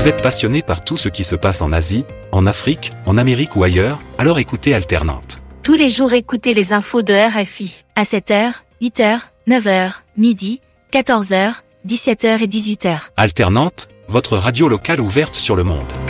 Vous êtes passionné par tout ce qui se passe en Asie, en Afrique, en Amérique ou ailleurs, alors écoutez Alternante. Tous les jours écoutez les infos de RFI. À 7h, 8h, 9h, midi, 14h, 17h et 18h. Alternante, votre radio locale ouverte sur le monde.